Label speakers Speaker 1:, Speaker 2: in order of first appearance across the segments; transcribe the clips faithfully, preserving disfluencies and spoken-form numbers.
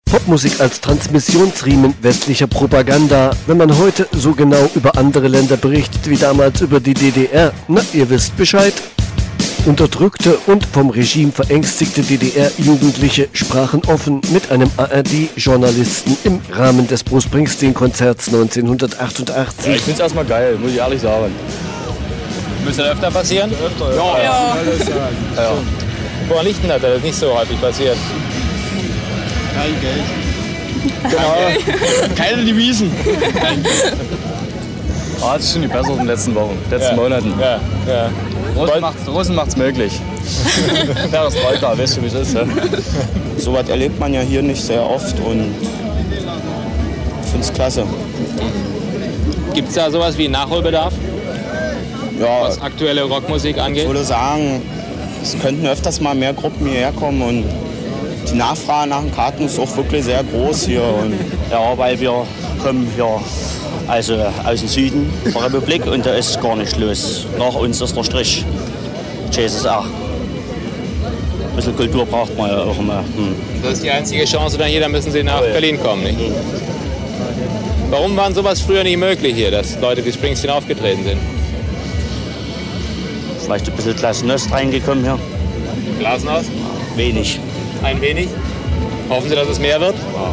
Speaker 1: Popmusik als Transmissionsriemen westlicher Propaganda. Wenn man heute so genau über andere Länder berichtet wie damals über die D D R, na, ihr wisst Bescheid. Unterdrückte und vom Regime verängstigte D D R-Jugendliche sprachen offen mit einem A R D-Journalisten im Rahmen des Bruce Springsteen-Konzerts neunzehnhundertachtundachtzig.
Speaker 2: Ja, ich find's erstmal geil, muss ich ehrlich sagen.
Speaker 3: Müsste das öfter passieren?
Speaker 2: Öfter, ja.
Speaker 3: Ja.
Speaker 2: ja. ja.
Speaker 3: Woran liegt denn das, dass das nicht so häufig passiert?
Speaker 2: Kein Geld. Genau. Keine Devisen. Kein Geld. Ah, das ist schon die bessere in den letzten Wochen, letzten
Speaker 3: ja.
Speaker 2: Monaten.
Speaker 3: Ja, ja.
Speaker 2: Russen macht's, Russen macht's möglich. Der ist Troika, weißt du, wie es ist. Ja?
Speaker 4: So was erlebt man ja hier nicht sehr oft und ich finde es klasse.
Speaker 3: Gibt es da sowas wie Nachholbedarf?
Speaker 4: Ja,
Speaker 3: was aktuelle Rockmusik angeht?
Speaker 4: Ich würde sagen, es könnten öfters mal mehr Gruppen hierher kommen und die Nachfrage nach den Karten ist auch wirklich sehr groß hier. Und
Speaker 5: ja, weil wir kommen hier also aus dem Süden der Republik und da ist gar nicht los. Nach uns ist der Strich. J S S R. Ein bisschen Kultur braucht man ja auch immer. Hm.
Speaker 3: Das ist die einzige Chance, dann hier, dann müssen Sie nach ja. Berlin kommen, nicht? Mhm. Warum war sowas früher nicht möglich hier, dass Leute wie Springsteen aufgetreten sind?
Speaker 5: Vielleicht ein bisschen Glasnost reingekommen hier.
Speaker 3: Glasnost?
Speaker 5: Wenig.
Speaker 3: Ein wenig? Hoffen Sie, dass es mehr wird?
Speaker 5: Ja.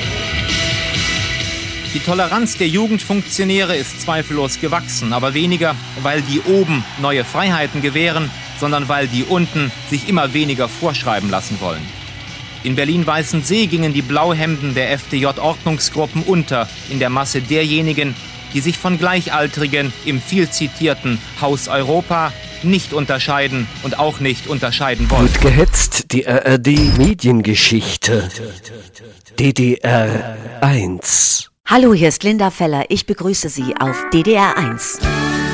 Speaker 6: Die Toleranz der Jugendfunktionäre ist zweifellos gewachsen, aber weniger, weil die oben neue Freiheiten gewähren, sondern weil die unten sich immer weniger vorschreiben lassen wollen. In Berlin-Weißensee gingen die Blauhemden der F D J-Ordnungsgruppen unter in der Masse derjenigen, die sich von Gleichaltrigen im viel zitierten Haus Europa nicht unterscheiden und auch nicht unterscheiden wollen.
Speaker 1: Gut gehetzt, die A R D-Mediengeschichte. D D R eins.
Speaker 7: Hallo, hier ist Linda Feller. Ich begrüße Sie auf D D R eins.